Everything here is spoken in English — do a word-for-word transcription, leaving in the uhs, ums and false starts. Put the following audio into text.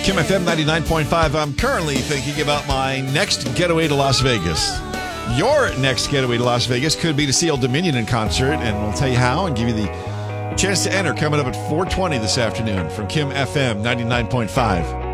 Kim F M ninety-nine point five. I'm currently thinking about my next getaway to Las Vegas. Your next getaway to Las Vegas could be to see Old Dominion in concert, and we'll tell you how and give you the chance to enter coming up at four twenty this afternoon from Kim F M ninety-nine point five.